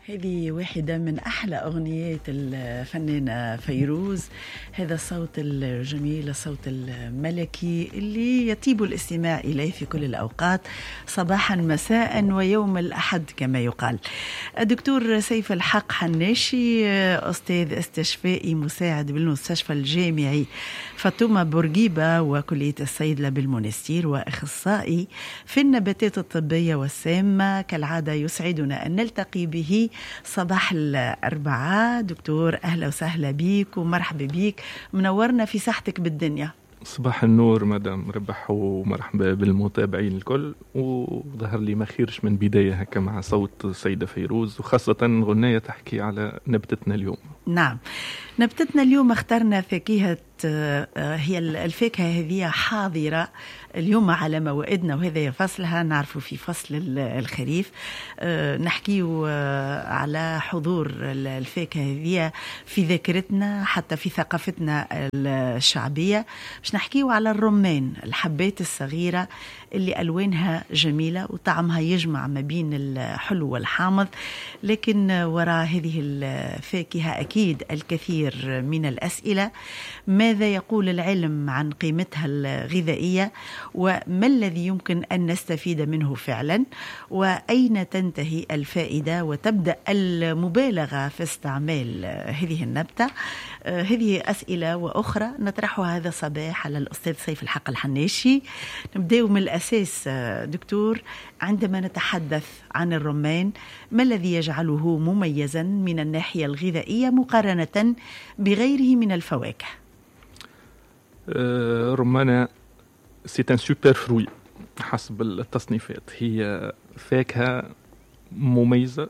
هذه واحدة من أحلى أغنيات الفنانة فيروز. هذا الصوت الجميل، الصوت الملكي اللي يطيب الاستماع إليه في كل الأوقات، صباحا مساء ويوم الأحد كما يقال. الدكتور سيف الحق حناشي، أستاذ استشفائي مساعد بالمستشفى الجامعي فاطمة بورقيبة وكلية الصيدلة بالمونستير، وأخصائي في النباتات الطبية والسامة. كالعادة يسعدنا أن نلتقي به صباح الأربعاء. دكتور أهلا وسهلا بيك ومرحبا بيك، منورنا في ساحتك بالدنيا. صباح النور مدام ربح، ومرحبا بالمتابعين الكل. وظهر لي ما خيرش من بداية هكا مع صوت السيدة فيروز، وخاصة غنية تحكي على نبتتنا اليوم. نعم، نبتتنا اليوم اخترنا فاكهة، هي الفاكهة هذه حاضرة اليوم على موائدنا، وهذا فصلها نعرفه في فصل الخريف. نحكي على حضور الفاكهة هذه في ذاكرتنا حتى في ثقافتنا الشعبية. مش نحكيه على الرمان، الحبات الصغيرة اللي ألوانها جميلة وطعمها يجمع ما بين الحلو والحامض. لكن وراء هذه الفاكهة أكيد الكثير من الأسئلة. ماذا يقول العلم عن قيمتها الغذائية، وما الذي يمكن أن نستفيد منه فعلا، وأين تنتهي الفائدة وتبدأ المبالغة في استعمال هذه النبتة؟ هذه أسئلة وأخرى نطرحها هذا الصباح على الأستاذ سيف الحق الحناشي. نبدأ من الأساس دكتور، عندما نتحدث عن الرمان ما الذي يجعله مميزا من الناحية الغذائية مقارنة بغيره من الفواكه؟ رمانة c'est un super fruit حسب التصنيفات. هي فاكهة مميزة،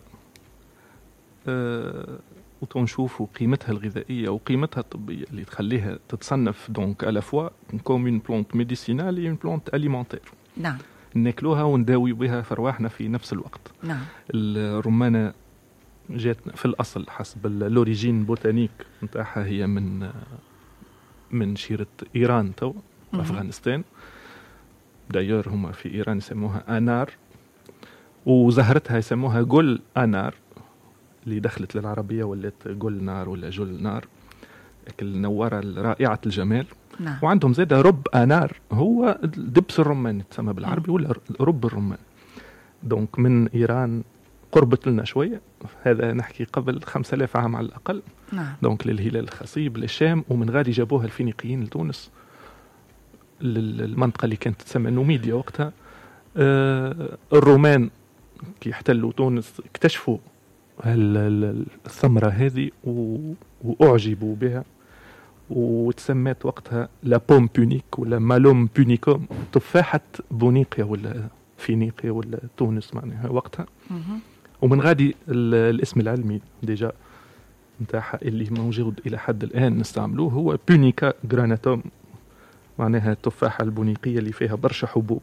وتنشوفوا قيمتها الغذائية وقيمتها الطبية اللي تخليها تتصنف دونك à la fois comme une plante médicinale et une plante alimentaire. نعم، ناكلوها ونداوي بها في رواحنا في نفس الوقت. نعم. الرمانة جات في الأصل حسب الأوريجين بوتانيك نتاعها هي من شيرة إيران تو أفغانستان. دايور هما في إيران يسموها أنار، وزهرتها يسموها جل أنار اللي دخلت للعربية ولات جل نار ولا جل نار، النوارة رائعة الجمال. نعم. وعندهم زادة رب أنار، هو دبس الرمان تسمى بالعربي ولا رب الرمان. دونك من إيران قربت لنا شوية، هذا نحكي قبل 5000 عام على الأقل. نعم. دونك للهلال الخصيب للشام، ومن غادي جابوها الفينيقيين لتونس، للمنطقة اللي كانت تسمى نوميديا وقتها. الرومان كي احتلوا تونس اكتشفوا الثمرة هذه وأعجبوا بها، وتسمت وقتها لا بوم بونيك ولا مالوم بونيكوم، تفاحة بونيقيا ولا فينيقيا ولا تونس معناها وقتها. ومن غادي الاسم العلمي ديجا نتاعها اللي موجود إلى حد الآن نستعملوه هو بونيكا جراناتوم، معناها التفاحة البونيقية اللي فيها برشا حبوب.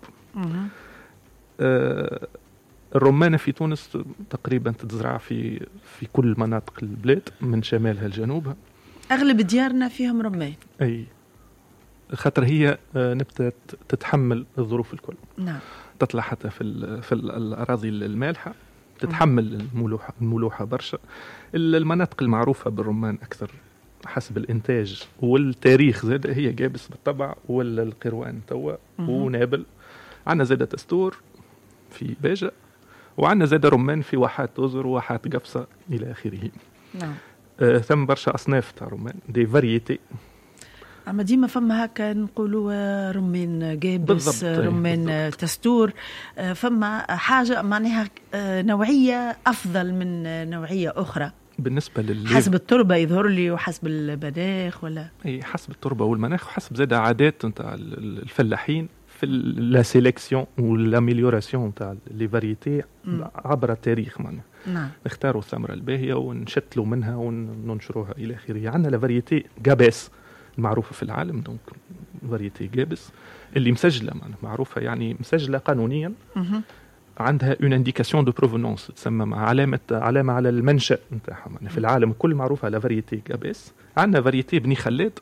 الرمانة في تونس تقريبا تتزرع في كل مناطق البلاد من شمالها لجنوبها. أغلب ديارنا فيهم رمان. أي خاطر هي نبتة تتحمل الظروف الكل. نعم. تطلع حتى في الأراضي المالحة، تتحمل الملوحة برشا. المناطق المعروفة بالرمان أكثر حسب الإنتاج والتاريخ زاد هي جابس بالطبع ولا القروان توا ونابل. عنا زادة تستور في باجة، وعنا زادة رمان في واحات توزر وواحات قفصة إلى آخره. نعم. ثم برشا أصناف تاع رمان دي فاريتي. أما ديما فما هكا نقولوا رمان جابس، رمان تستور، فما حاجة معناها نوعية أفضل من نوعية أخرى بالنسبة حسب التربة يظهر لي، وحسب المناخ ولا أي حسب التربة والمناخ، وحسب زاد عادات نتاع الفلاحين في لا سيليكسيون والاميليوراسيون نتاع لي فاريتي عبر التاريخ. معنا نعم. نختاروا الثمرة الباهية ونشتلوا منها وننشروها إلى آخره. عندنا لا فاريتي جابس المعروفة في العالم، دونك فاريتي جابس اللي مسجلة معروفة، يعني مسجلة قانونيا. عندها اون انديكاسيون دو بروفونونس، تسمى علامة على المنشأ نتاعها. في العالم كل معروفة على فاريتي جابس. عندنا فاريتي بني خلاد،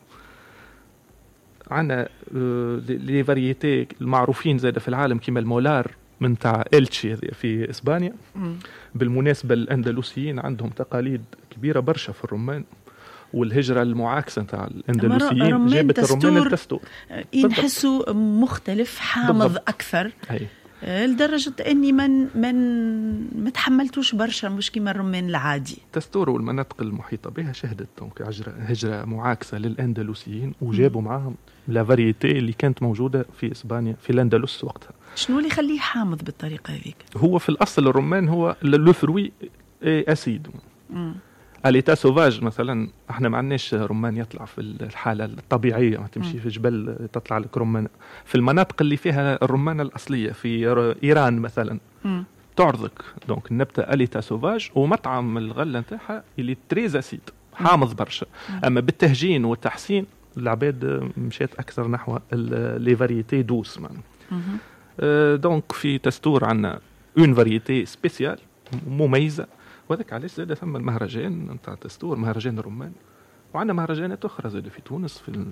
عندنا لي فاريتي المعروفين زاد في العالم كيما المولار من تاع إلتشي في إسبانيا. بالمناسبة الأندلسيين عندهم تقاليد كبيرة برشا في الرمان، والهجرة المعاكسة تاع الأندلسيين جابت الرمان التستور نحسوا مختلف حامض بالضبط. أكثر أي. لدرجة أني ما تحملتوش برشا، مش كيما الرمان العادي. تستور والمناطق المحيطة بها شهدت هجرة معاكسة للأندلسيين، وجابوا معهم لا فاريتي اللي كانت موجودة في إسبانيا في الأندلس وقتها. شنو اللي يخليه حامض بالطريقة هذيك؟ هو في الأصل الرمان هو لو فروي أسيد. اليتا سوفاج مثلا احنا ما عندناش رمان يطلع في الحاله الطبيعيه، ما تمشي في جبل تطلع لك رمان. في المناطق اللي فيها الرمانه الاصليه في ايران مثلا تعرضك دونك النبته اليتا سوفاج، ومطعم الغله نتاعها اللي تريز اسيد حامض برشا. اما بالتهجين والتحسين العباد مشات اكثر نحو لي فاريتي دوس. دونك في تستور عندنا اون فاريتي سبيسيال مميزه، وذلك علاش زاد ثم المهرجان نتاع تستور، مهرجان الرمان، وعندنا مهرجانات اخرى زاد في تونس في